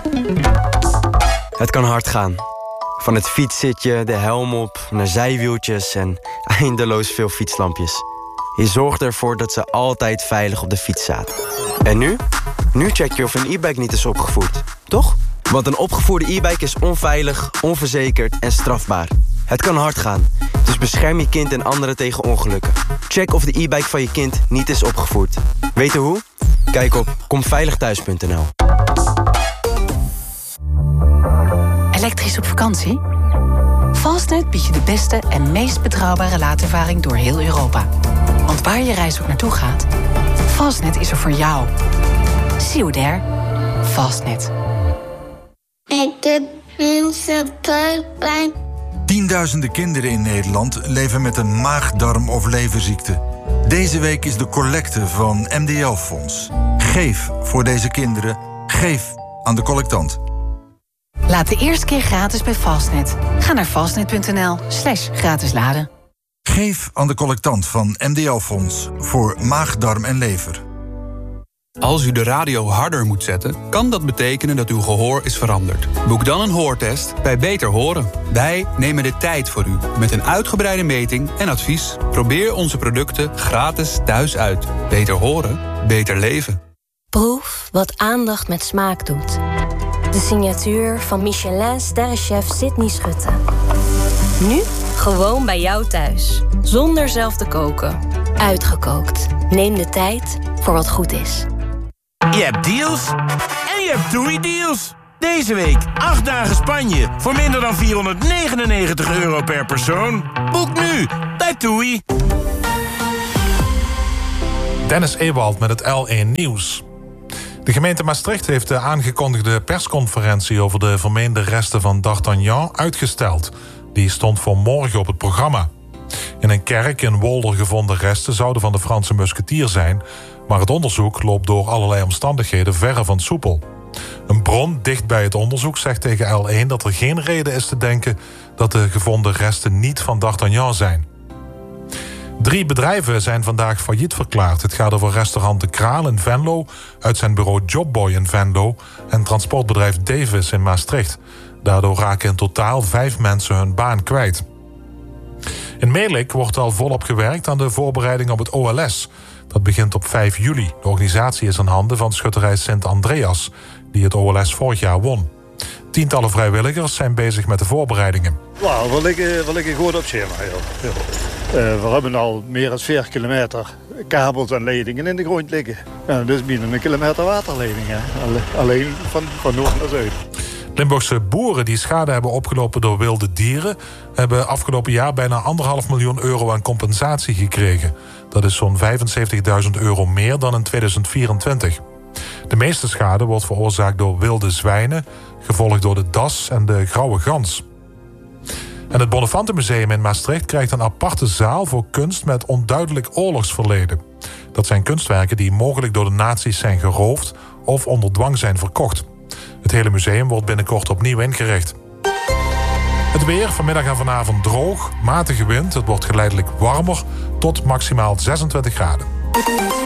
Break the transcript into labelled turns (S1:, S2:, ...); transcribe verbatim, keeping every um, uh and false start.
S1: Het kan hard gaan. Van het fietszitje, de helm op, naar zijwieltjes en eindeloos veel fietslampjes. Je zorgt ervoor dat ze altijd veilig op de fiets zaten. En nu? Nu check je of een e-bike niet is opgevoerd, toch? Want een opgevoerde e-bike is onveilig, onverzekerd en strafbaar. Het kan hard gaan, dus bescherm je kind en anderen tegen ongelukken. Check of de e-bike van je kind niet is opgevoerd. Weten hoe? Kijk op komveiligthuis punt n l.
S2: Elektrisch op vakantie? Fastnet biedt je de beste en meest betrouwbare laadervaring door heel Europa. Want waar je reis ook naartoe gaat, Fastnet is er voor jou. See you there. Fastnet.
S3: Ik heb mensen buikpijn.
S4: Tienduizenden kinderen in Nederland leven met een maag-darm- of leverziekte. Deze week is de collecte van M D L-fonds. Geef voor deze kinderen. Geef aan de collectant.
S2: Laat de eerste keer gratis bij Fastnet. Ga naar fastnet punt n l slash gratis laden.
S4: Geef aan de collectant van M D L-fonds voor maag, darm en lever.
S5: Als u de radio harder moet zetten, kan dat betekenen dat uw gehoor is veranderd. Boek dan een hoortest bij Beter Horen. Wij nemen de tijd voor u met een uitgebreide meting en advies. Probeer onze producten gratis thuis uit. Beter horen, beter leven.
S6: Proef wat aandacht met smaak doet. De signatuur van Michelin-sterrenchef Sydney Schutte. Nu gewoon bij jou thuis. Zonder zelf te koken. Uitgekookt. Neem de tijd voor wat goed is.
S7: Je hebt deals en je hebt TUI-deals. Deze week acht dagen Spanje voor minder dan vierhonderdnegenennegentig euro per persoon. Boek nu bij TUI.
S8: Dennis Ewald met het L één Nieuws. De gemeente Maastricht heeft de aangekondigde persconferentie over de vermeende resten van D'Artagnan uitgesteld. Die stond voor morgen op het programma. In een kerk in Wolder gevonden resten zouden van de Franse musketier zijn, maar het onderzoek loopt door allerlei omstandigheden verre van soepel. Een bron dicht bij het onderzoek zegt tegen L één dat er geen reden is te denken dat de gevonden resten niet van D'Artagnan zijn. Drie bedrijven zijn vandaag failliet verklaard. Het gaat over restaurant De Kraal in Venlo, uit zijn bureau Jobboy in Venlo en transportbedrijf Davis in Maastricht. Daardoor raken in totaal vijf mensen hun baan kwijt. In Meerlik wordt al volop gewerkt aan de voorbereiding op het O L S. Dat begint op vijf juli. De organisatie is in handen van schutterij Sint Andreas, die het O L S vorig jaar won. Tientallen vrijwilligers zijn bezig met de voorbereidingen.
S9: Nou, we liggen, we liggen goed op schema. Ja. Uh, we hebben al meer dan vier kilometer kabels en leidingen in de grond liggen. Ja, dus binnen een kilometer waterleidingen. Alleen van, van noord naar zuid.
S8: Limburgse boeren die schade hebben opgelopen door wilde dieren hebben afgelopen jaar bijna anderhalf miljoen euro aan compensatie gekregen. Dat is zo'n vijfenzeventigduizend euro meer dan in tweeduizend vierentwintig. De meeste schade wordt veroorzaakt door wilde zwijnen, gevolgd door de das en de grauwe gans. En het Bonnefantenmuseum in Maastricht krijgt een aparte zaal voor kunst met onduidelijk oorlogsverleden. Dat zijn kunstwerken die mogelijk door de nazi's zijn geroofd of onder dwang zijn verkocht. Het hele museum wordt binnenkort opnieuw ingericht. Het weer, vanmiddag en vanavond droog, matige wind. Het wordt geleidelijk warmer tot maximaal zesentwintig graden.